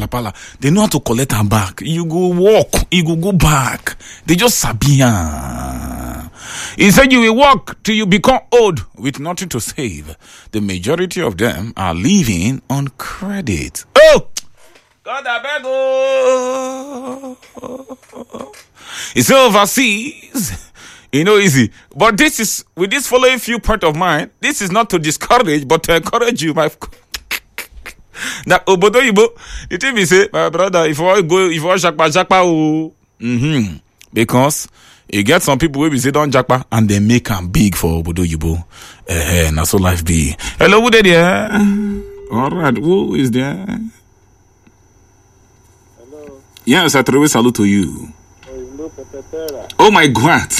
palapala, they know how to collect them back. You go walk, you go back. They just sabi. He said you will walk till you become old with nothing to save. The majority of them are living on credit. Oh! God, I beg. It's overseas. You know, easy. But this is, with this following few point of mine, this is not to discourage, but to encourage you, my now, Obodo Yibo, the thing is, say, my brother, if you want Jakpa, because you get some people who be say don't Jakpa, and they make them big for Obodo Yibo. That's so life be. Hello, who there? All right, who is there? Hello. Yes, I throw a salute to you. Oh my God.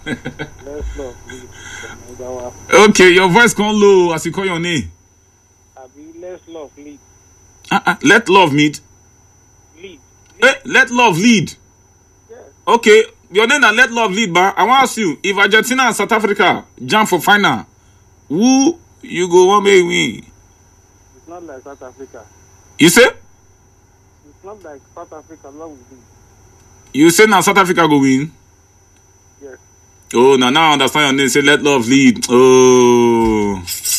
Okay, your voice gone low as you call your name. Let's love lead. Let love meet. Lead. Let love lead. Yes. Okay, your name is Let Love Lead, but I want to ask you, if Argentina and South Africa jump for final, who you go one may win? It's not like South Africa. You say? It's not like South Africa, love will be. You say now South Africa go win? Yes. Oh, now I understand your name. Say Let Love Lead. Oh.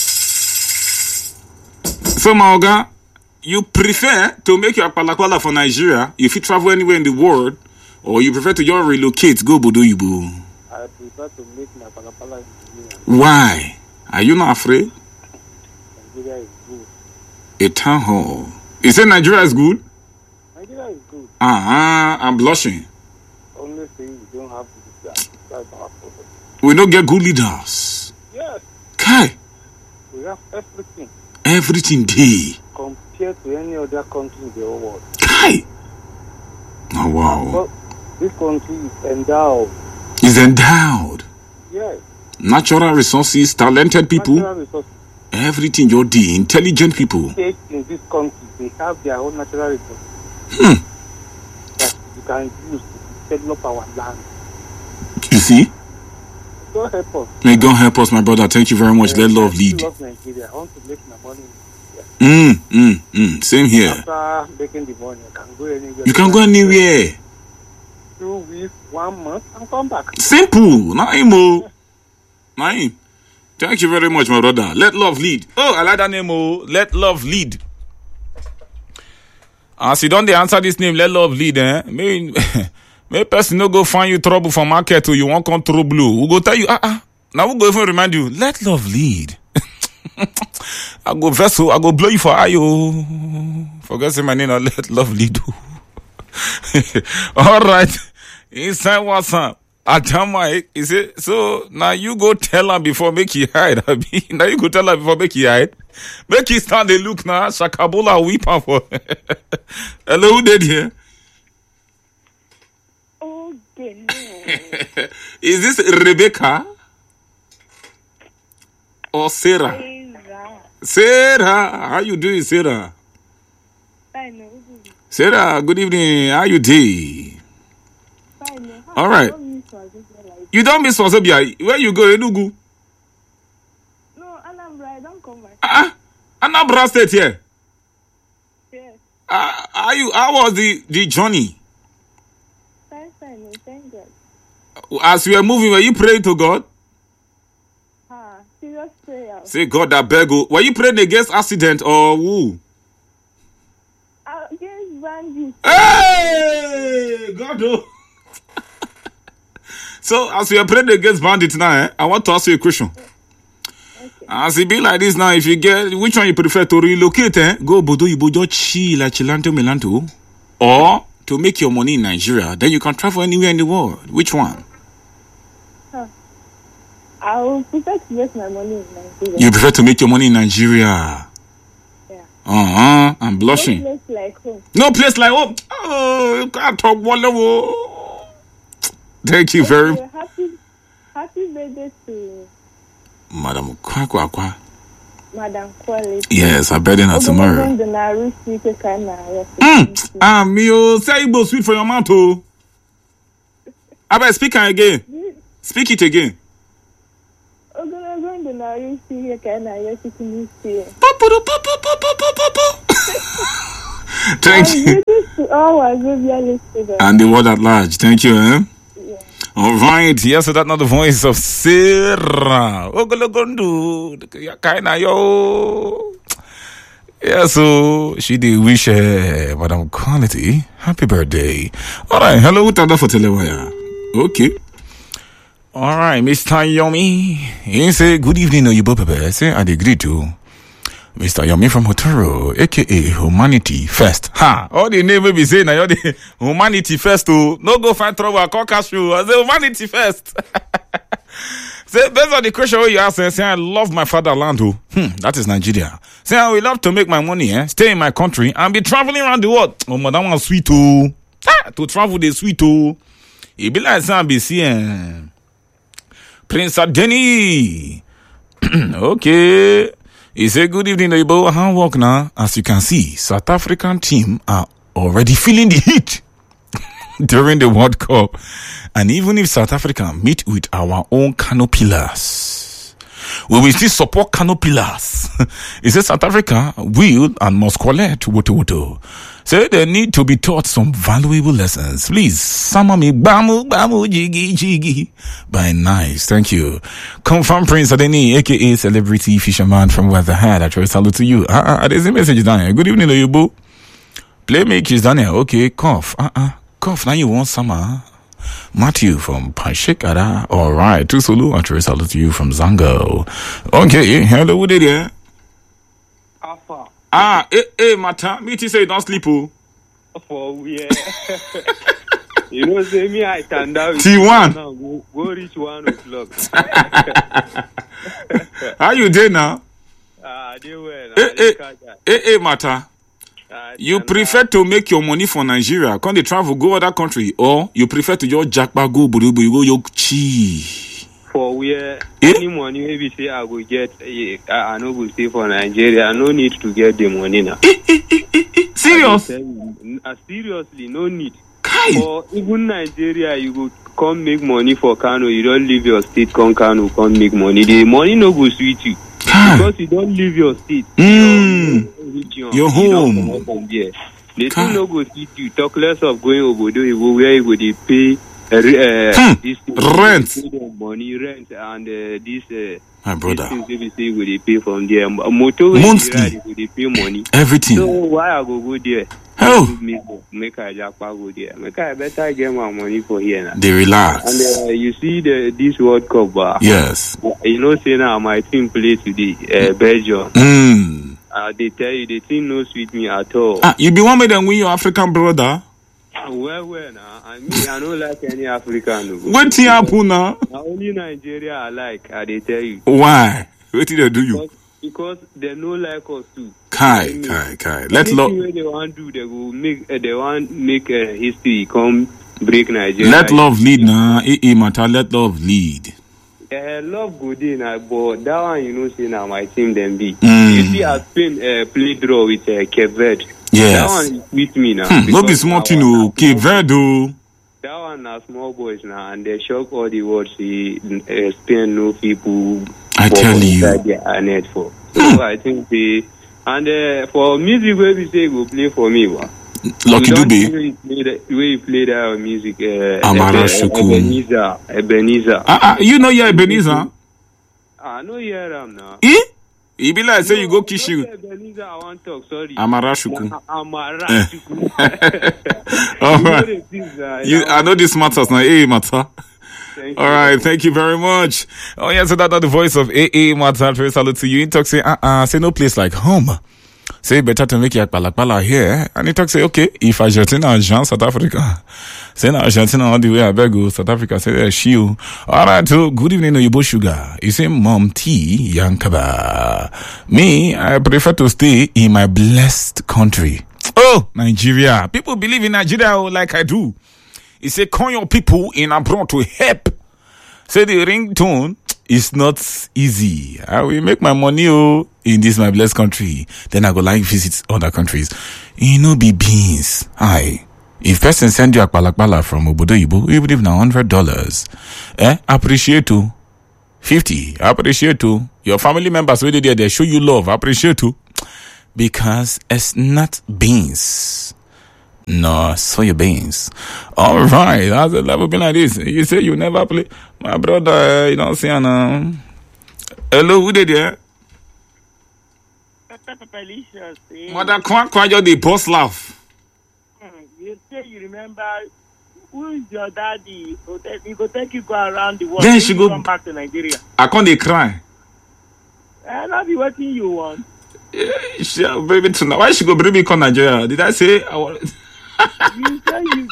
So, Maoga, you prefer to make your palakwala for Nigeria if you travel anywhere in the world, or you prefer to just relocate, go Obodo Yibo? I prefer to make my palapala in Nigeria. Why? Are you not afraid? Nigeria is good. A town hall. You say Nigeria is good? Nigeria is good. I'm blushing. Only thing we don't have to do that. That's our problem. We don't get good leaders. Yes. Kai. We have everything. Everything day. Compared to any other country in the whole world. Kai. Oh, wow. But this country is endowed. Is endowed. Yes. Natural resources, talented people. Natural resources. Everything your day. Intelligent people. States in this country, they have their own natural resources. That you can use to develop our land. You see? God help us. May God help us, my brother. Thank you very much. Let love lead. I love Nigeria. I want to make my money in Nigeria. Same here. After making the money, I can go anywhere. You can go anywhere. 2 weeks, 1 month, and come back. Simple. Naim. Thank you very much, my brother. Let love lead. Oh, I like that name. Let love lead. As you don't answer this name, let love lead. Maybe person no go find you trouble for market or you won't come trouble. Who go tell you, now we go even remind you, let love lead. I go vessel, I go blow you for ayo. Forget say my name, let love lead. All right. Inside WhatsApp. Atama, he say, so now you go tell her before make he hide. Now you go tell her before make he hide. Make he stand the look now. Shakabola weep her for. Hello, who did here? Oh, is this Rebecca? Or Sarah? Sarah, how you doing, Sarah? Fine. Sarah, good evening. How you doing? Fine. All right. You don't miss Wasabia. Where you go, Enugu? No, Anambra. I don't come back. Anambra State here. Yes. How was the journey? Fine. Thank God. As you were moving, were you praying to God? Serious prayer. Say, God, that beg. Were you praying against accident or who? Against bandits. Hey! God, oh. So, as we are praying against bandits now, I want to ask you a question. Okay. As it be like this now, if you get, which one you prefer to relocate, go Obodo Yibo, just chill like Chilanto Melanto, or to make your money in Nigeria, then you can travel anywhere in the world. Which one? I would prefer to make my money in Nigeria. You prefer to make your money in Nigeria? Yeah. I'm blushing. No place like home. No place like home. Oh, you can't talk one. Thank you very much. Happy birthday to Madam Kwa. Madam Quality. Yes, her birthday not tomorrow. Me say Igbo sweet for your mouth. I better speak again. Speak it again. Thank you. to all Wazobia listeners. And the world at large. Thank you, eh? Yeah. All right. Yes, so that's not the voice of Sarah. Ogologondu. Kaina yo. Yeah, so she did wish Madam Quality happy birthday. All right. Hello, Tada for Telewaya. Okay. All right, Mr. Yomi. He say good evening, Oyibo Pepe. Say I agree to Mr. Yomi from Hotero, aka Humanity First. Ha! All the name will be saying now the Humanity First to no go find trouble at Caucasus. I say Humanity First. Say based on the question you ask, say I love my fatherland. That is Nigeria. Say I will love to make my money, stay in my country and be traveling around the world. Oh, madam one sweet to travel the sweet to. It be like some be seeing Prince Adeni. Okay. He said, good evening, Oyibo. How work now? As you can see, South African team are already feeling the heat during the World Cup. And even if South Africa meet with our own Kano Pillars, we will still support Kano Pillars. He said South Africa will and must collect Woto. So they need to be taught some valuable lessons. Please, sama me bamu jigi by nice. Thank you. Confirm Prince Adeni, aka celebrity fisherman from Weatherhead. I try to salute to you. There's a message down here. Good evening, Oyibo. Playmake is down here. Okay, cough. Cough. Now you want summer. Matthew from Pashikara. All right. Tusulu, I try to salute to you from Zango. Okay, hello, who did you? Alpha. Mata, me to say don't sleep, oh. For yeah. You know, say me, I stand out. T1. Now, go reach 1 o'clock. How you doing now? They were. Mata. You prefer to make your money for Nigeria, can they travel, go other country, or you prefer to just jackpot, go, burubu, you go, yo, chi. For where any money maybe say I will get, I know will stay for Nigeria. No need to get the money now. Serious? Seriously, no need. For even Nigeria, you go come make money for Kano. You don't leave your state, come Kano, come make money. The money no go sweet you because you don't leave your state. Your home. The thing no go sweet you. Talk less of going Obodo, you go where you go they pay. This rent money rent and this my brother things they will they pay from there motor monthly they pay money everything. So why I go there? Make I jackpot go there. Make I better get my money for here now. They relax. And you see this World Cup yes. You know say now my team play today Belgium. They tell you the team no sweet me at all. You be one with them win your African brother. Well, now. I don't like any African. What thing happen now? Only Nigeria I like, they tell you. Why? What did they do you? Because they no like us too. Kai. Let love. They want to do, they will make. They want make history come break Nigeria. Let love lead now. Mata, let love lead. Love good in, but that one you know say now my team then be. You see, I Spain play draw with Cape Verde. Yes. That one is with me now. No be small thing no. Cape Verde. That one are small boys now, and they shock all the world. See, Spain no people. I tell you. They are net for. So I think for music where we say go play for me, what? Lucky Dube. Where you play that music, Amara Shuku. Ebenezer. You know you're Ebenezer? I know you hear him now. He be like say you go kiss you. Ebenezer, I want to talk. Sorry. Amara Shuku. Amara Shuku. All right. I know this matters now. Mata. All right, thank you very much. Oh yeah, so that's the voice of Mata. Very salute to you. He talks say, say no place like home. Say better to make your palapala here. And he talks say, okay, if Argentina join South Africa, say na Argentina all the way I beg you, South Africa say there you. All right, so good evening, Oyibo Sugar. You say Mom T Yankaba. Me, I prefer to stay in my blessed country. Oh, Nigeria. People believe in Nigeria like I do. He say call your people in abroad to help. Say the ringtone is not easy. I will make my money in this my blessed country. Then I go like visit other countries. You know be beans. If person send you a palakpala from Obodo Ibo, even if now $100, appreciate to 50. Appreciate to your family members where they show you love. Appreciate to because it's not beans. No, soya beans. All right, that's a level been like this. You say you never play, my brother. You don't see hello, who did there? Delicious. Mother, quite just the boss laugh. You say you remember who is your daddy? He go take you go around the world. Then she go come back to Nigeria. I can't dey cry. Not be what you want. Yeah, baby, tonight. Why she go bring me to Nigeria? Did I say I want? You say you.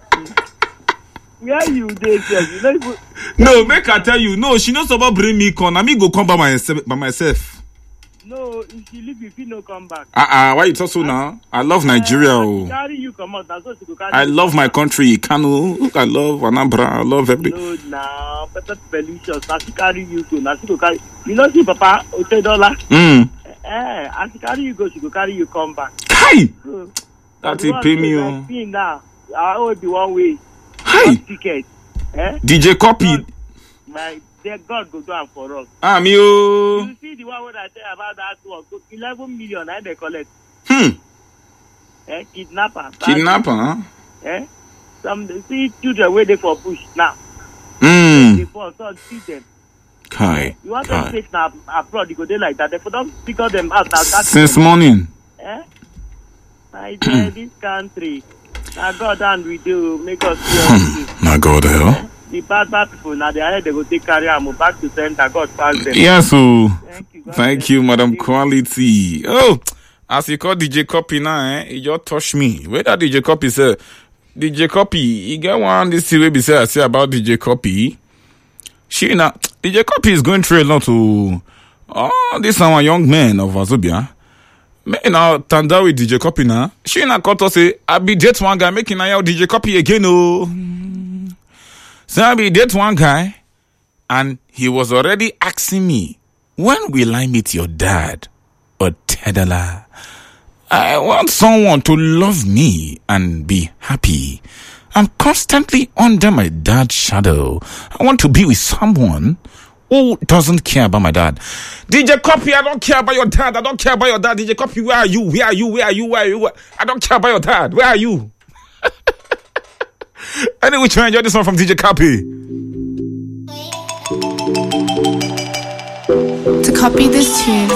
Where you dey? You know, no, make I tell you. No, she not about bring me con. I me go come by myself. No, if she leave, if you no come back. Why you talk so now? I love Nigeria. Carry you come out. That's what you go carry. I love my country, Kano. I love Anambra. I love everything. No, now, better delicious. Now she carry you to. Now she go carry. You know, see, Papa, $10. As she carry you go, she go carry you come back. Hi. So, that's it. Pay me. Now, I will be one way. Hi. Ticket. DJ Copy. My dear God go do am for us. You. You see the one I say about that one, 11 million I they collect. Kidnapper. Kidnapper, huh? Some see children waiting for bush now. They fall, so see them. Kai. You want them to take now abroad, you go there like that. They don't figure them out. Since morning. My dear, this country. Now God and we do make us feel. My God, hell. The bad people now they are they go take carry am back to center. God pass them. Yes, so thank you, Madam Quality. Oh, as you call DJ Copy now, he just touch me. Where that DJ Copy say? DJ Copy, he get one this way be say about DJ Copy. She now DJ Copy is going through a lot to this our young man of Wazobia. Me now tanda with DJ Copy now. She now cut us say I be date one guy making now DJ Copy again So I be date one guy and he was already asking me, when will I meet your dad? Otedala. I want someone to love me and be happy. I'm constantly under my dad's shadow. I want to be with someone who doesn't care about my dad. DJ Copy, I don't care about your dad. I don't care about your dad. DJ Copy, where are you? Where are you? Where are you? Where are you? I don't care about your dad. Where are you? Anyway, try enjoy this one from DJ Copy. To copy this tune,